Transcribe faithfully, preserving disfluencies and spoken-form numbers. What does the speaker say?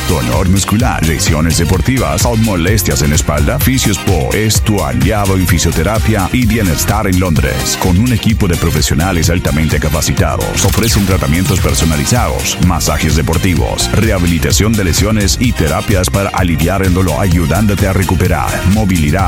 dolor muscular, lesiones deportivas o molestias en la espalda, Fisiospo es tu aliado en fisioterapia y bienestar en Londres. Con un equipo de profesionales altamente capacitados, ofrecen tratamientos personalizados, masajes deportivos, rehabilitación de lesiones y terapias para aliviar el dolor, ayudándote a recuperar movilidad